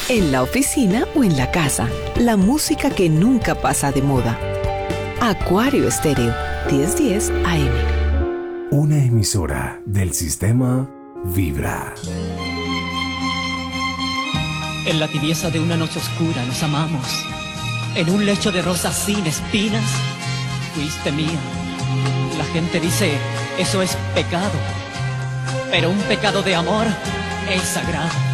en la oficina o en la casa. La música que nunca pasa de moda. Acuario Estéreo, 1010 AM. Una emisora del sistema Vibra. En la tibieza de una noche oscura nos amamos. En un lecho de rosas sin espinas, fuiste mía. La gente dice, eso es pecado. Pero un pecado de amor es sagrado.